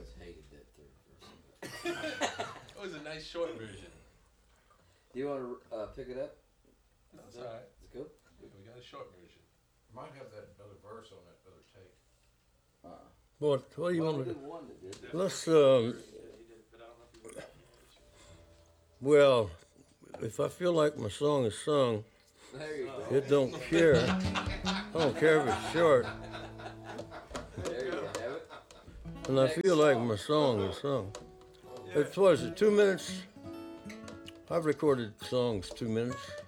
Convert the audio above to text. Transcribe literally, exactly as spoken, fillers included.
always hated that third verse. It was a nice short version. Do you want to uh, pick it up? That's all right. Let's go. We got a short version. Might have that other verse on that other tape. Uh, What, what do you well, want we to, did one that did it. let's, um, well, if I feel like my song is sung, There you go. it don't care. I don't care if it's short. There you have it. And I feel like my song is sung. It's, what is it, two minutes? I've recorded songs two minutes.